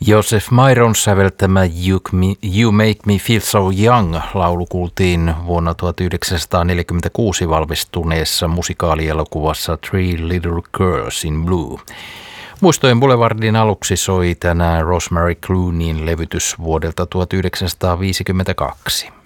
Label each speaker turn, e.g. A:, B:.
A: Joseph Myron säveltämä You Make Me Feel So Young -laulu kuultiin vuonna 1946 valmistuneessa musikaalielokuvassa Three Little Girls in Blue. Muistojen Boulevardin aluksi soi tänään Rosemary Clooneyn levytys vuodelta 1952.